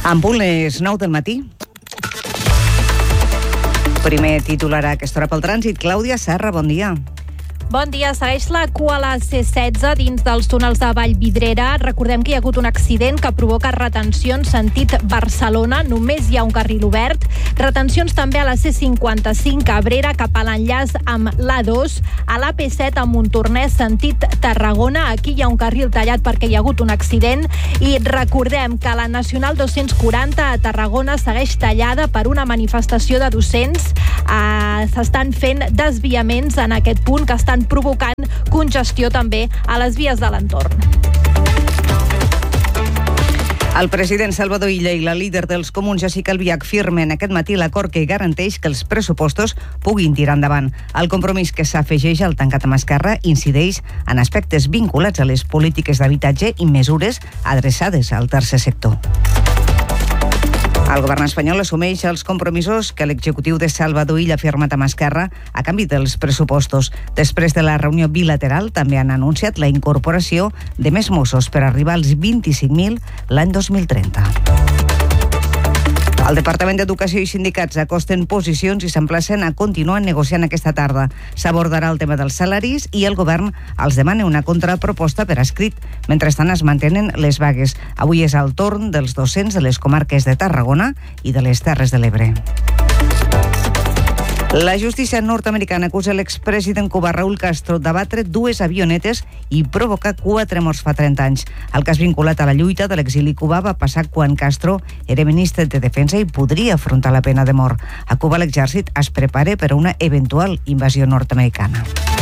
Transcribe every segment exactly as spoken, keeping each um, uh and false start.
En punt les nou del matí. Primer titular a aquesta hora pel trànsit. Clàudia Serra, bon dia. Bon dia. Segueix la cua a la C setze dins dels túnels de Vallvidrera. Recordem que hi ha hagut un accident que provoca retencions sentit Barcelona. Només hi ha un carril obert. Retencions també a la C cinquanta-cinc Cabrera cap a l'enllaç amb l'A dos. A l'A P set a Montornès sentit Tarragona. Aquí hi ha un carril tallat perquè hi ha hagut un accident. I recordem que la Nacional dos-cents quaranta a Tarragona segueix tallada per una manifestació de docents. Eh, s'estan fent desviaments en aquest punt que estan provocant congestió també a les vies de l'entorn. El president Salvador Illa i la líder dels comuns, Jessica Albiach, firmen aquest matí l'acord que garanteix que els pressupostos puguin tirar endavant. El compromís que s'afegeix al tancat amb Esquerra incideix en aspectes vinculats a les polítiques d'habitatge i mesures adreçades al tercer sector. El govern espanyol assumeix els compromisos que l'executiu de Salvador Illa ha firmat amb Esquerra a canvi dels pressupostos. Després de la reunió bilateral també han anunciat la incorporació de més Mossos per arribar als vint-i-cinc mil l'any dos mil trenta. El Departament d'Educació i sindicats acosten posicions i s'emplacen a continuar negociant aquesta tarda. S'abordarà el tema dels salaris i el govern els demana una contraproposta per escrit. Mentrestant es mantenen les vagues. Avui és el torn dels docents de les comarques de Tarragona i de les Terres de l'Ebre. La justícia nord-americana acusa l'expresident cubà Raúl Castro d'abatre dues avionetes i provocar quatre morts fa trenta anys. El cas vinculat a la lluita de l'exili cubà va passar quan Castro era ministre de Defensa i podria afrontar la pena de mort. A Cuba l'exèrcit es prepara per a una eventual invasió nord-americana.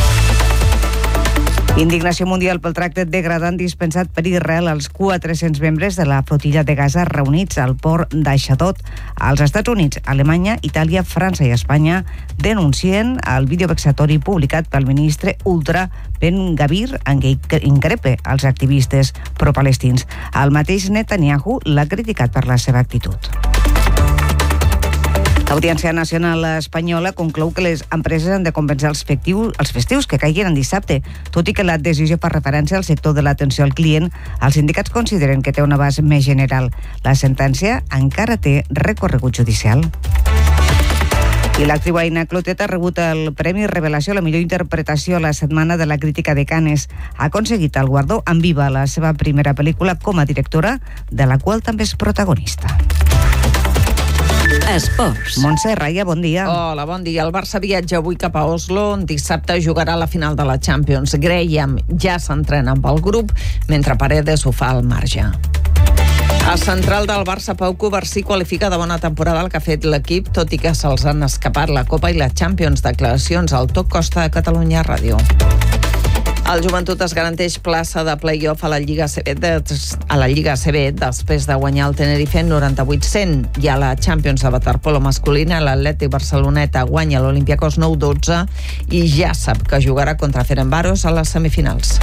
Indignació mundial pel tracte degradant dispensat per Israel als quatre-cents membres de la flotilla de Gaza reunits al port d'Aixadot. Els Estats Units, Alemanya, Itàlia, França i Espanya denuncien el vídeo vexatori publicat pel ministre ultra Ben Gavir en què increpa els activistes pro-palestins. El mateix Netanyahu l'ha criticat per la seva actitud. L'Audiència Nacional Espanyola conclou que les empreses han de compensar els festius, els festius que caiguin en dissabte. Tot i que la decisió fa referència al sector de l'atenció al client, els sindicats consideren que té un abast més general. La sentència encara té recorregut judicial. I l'actriu Aina Clotet ha rebut el Premi Revelació a la millor interpretació a la Setmana de la Crítica de Cannes. Ha aconseguit el guardó en Viva, la seva primera pel·lícula com a directora, de la qual també és protagonista. Esports. Montse Raya, bon dia. Hola, bon dia. El Barça viatja avui cap a Oslo, on dissabte jugarà la final de la Champions. Graham ja s'entrena amb el grup, mentre Paredes ho fa al marge. El central del Barça, Pau Covarsí, qualifica de bona temporada el que ha fet l'equip, tot i que se'ls han escapat la Copa i la Champions. Declaracions al Toc Costa de Catalunya Ràdio. El Joventut es garanteix plaça de play-off a la Lliga C B, a la Lliga C B després de guanyar el Tenerife noranta-vuit cent. I a la Champions de waterpolo masculina, l'Atlètic Barceloneta guanya l'Olympiacos nou dotze i ja sap que jugarà contra Ferencváros a les semifinals.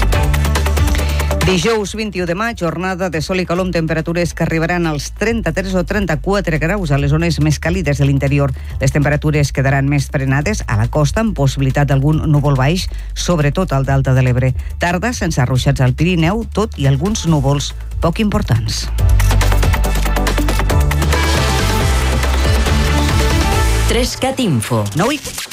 Dijous vint-i-u de maig, jornada de sol i calor amb temperatures que arribaran als trenta-tres o trenta-quatre graus a les zones més càlides de l'interior. Les temperatures quedaran més frenades a la costa amb possibilitat d'algun núvol baix, sobretot al Delta de l'Ebre. Tarda sense arruixats al Pirineu, tot i alguns núvols poc importants. tres cat Info. Nou i...